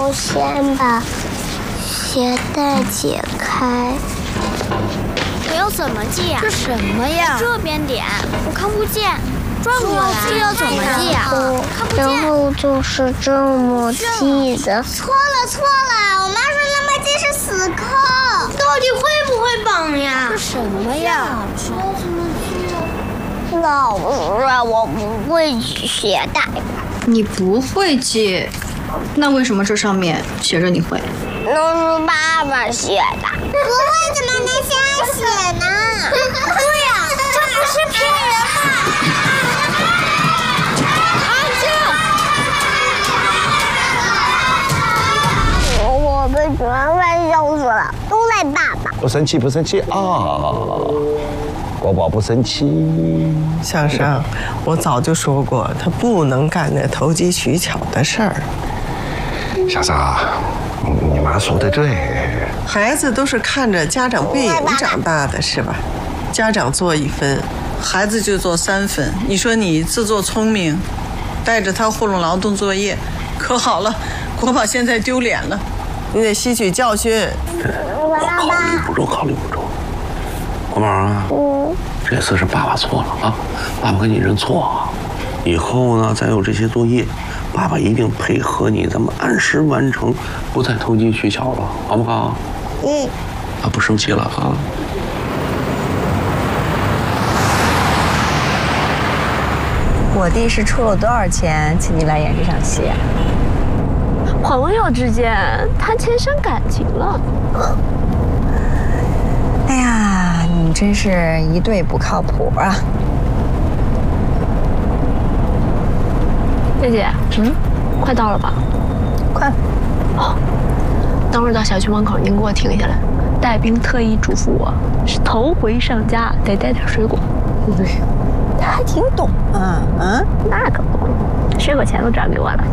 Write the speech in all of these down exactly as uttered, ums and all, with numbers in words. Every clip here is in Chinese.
我先把鞋带解开。 我要怎么系呀？ 这什么呀？ 这边点，我看不见。转过来， 这要怎么系呀？ 看不见。 然后就是这么系的。 错了错了，我妈说那么系是死扣。到底会不会绑呀？ 这什么呀？ 说怎么系？老师，我不会系鞋带。 你不会系，那为什么这上面写着你会？ 那是爸爸写的。 不会怎么能瞎写呢？对呀，这不是骗人吗？ 安静！ 我被全班笑死了，都赖爸爸。 不生气，不生气啊！国宝不生气。 向上，我早就说过，他不能干那投机取巧的事儿。 向上，你妈说的对， 孩子都是看着家长背影长大的，是吧？家长做一分，孩子就做三分。你说你自作聪明，带着他糊弄劳动作业，可好了，国宝现在丢脸了，你得吸取教训。 我考虑不周，考虑不周。国宝啊，嗯，这次是爸爸错了啊，爸爸跟你认错啊。以后呢，再有这些作业，爸爸一定配合你，咱们按时完成，不再投机取巧了，好不好？嗯。啊，不生气了啊。 我弟是出了多少钱请你来演这场戏？ 朋友之间谈钱伤感情了。 哎呀，你们真是一对不靠谱啊！ 姐姐，嗯，快到了吧？ 快。 哦，等会儿到小区门口，您给我停下来。带兵特意嘱咐我，是头回上家，得带点水果。 对，他还挺懂啊啊！ 那可不，水果钱都转给我了。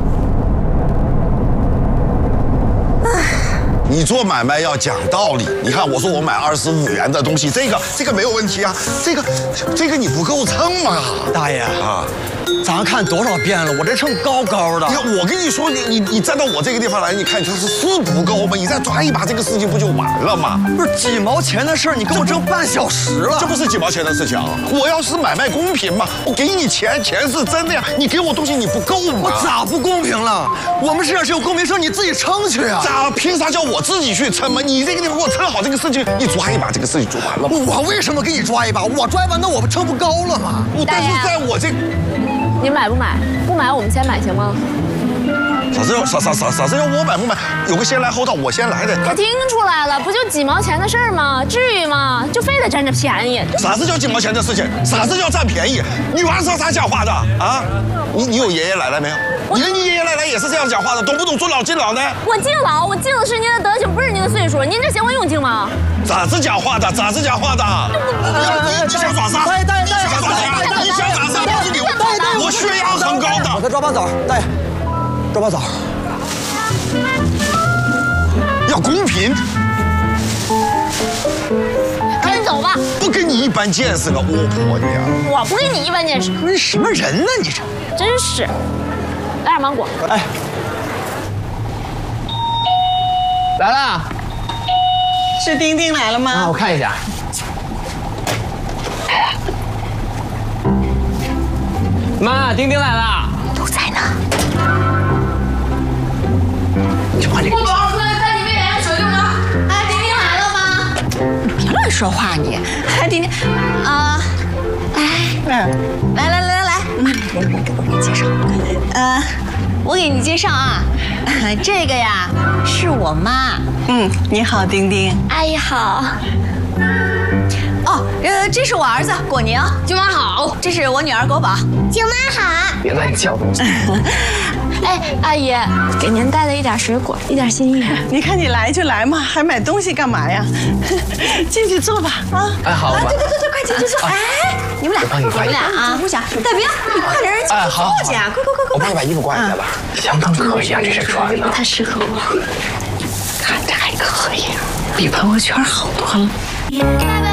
你做买卖要讲道理。你看，我说我买二十五元的东西，这个这个没有问题啊，这个这个你不够称嘛， 大爷啊， 咱看多少遍了，我这秤高高的。 你看，我跟你说，你你你站到我这个地方来，你看它是是不高吗？你再抓一把，这个事情不就完了吗？ 不是几毛钱的事，你跟我争半小时了。 这不是几毛钱的事情啊！我要是买卖公平嘛，我给你钱，钱是真的呀，你给我东西你不够吗？ 我咋不公平了？我们市场是有公平说你自己称去啊！ 咋？凭啥叫我自己去称嘛？你这个地方给我称好这个事情，你抓一把，这个事情就完了。 我为什么给你抓一把？我抓一把，那我不称不高了吗？ 但是在我这， 你买不买？不买我们先买行吗？ 啥子要啥啥啥啥子要我买不买？有个先来后到，我先来的。 我听出来了，不就几毛钱的事儿吗？至于吗？就非得占着便宜？ 啥子叫几毛钱的事情？啥子叫占便宜？你玩啥啥讲话的啊？你你有爷爷奶奶没有？你跟你爷爷奶奶也是这样讲话的，懂不懂尊老敬老呢？ 我敬老，我敬的是您的德行，不是您的岁数。您这嫌我用敬吗？ 咋子讲话的？咋子讲话的？你你想耍啥？ 大爷大爷大爷， 你想耍啥？你想耍啥？我是你，我血压很高的。 我在抓把枣，大爷，抓把枣。 要公平。 赶紧走吧。 不跟你一般见识个巫婆的呀！ 我不跟你一般见识。 你什么人呢？你这真是。来点芒果。 哎， 来了。 是丁丁来了吗？ 啊，我看一下。妈，丁丁来了。 都在呢。 就把这个。 不宝，快在里面演水流了。哎，丁丁来了吗？ 别乱说话你。哎，丁丁，啊，哎，来来来来来，妈，来来来，我给你介绍。呃，我给你介绍啊，这个呀是我妈。 嗯，你好，丁丁。 阿姨好。 哦，呃，这是我儿子果宁。 舅妈好。 这是我女儿果宝。 舅妈好。 别乱叫东西。 哎，阿姨，给您带了一点水果，一点心意。 你看你来就来嘛，还买东西干嘛呀？进去坐吧，啊！ 哎，好吧。 对对对对，快进去坐。哎，你们俩，你们俩啊，互相。大兵，你快点进去坐去啊！快快快快！ 我帮你把衣服挂下来吧。相当可以啊，这身穿的。 太适合我。 看着还可以，比朋友圈好多了。